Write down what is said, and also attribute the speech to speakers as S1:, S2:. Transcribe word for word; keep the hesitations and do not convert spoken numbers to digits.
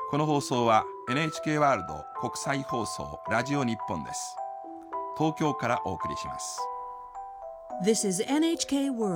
S1: この放送は エヌエイチケー ワールド国際放送ラジオ日本です。東京からお送りします。
S2: This is エヌエイチケー World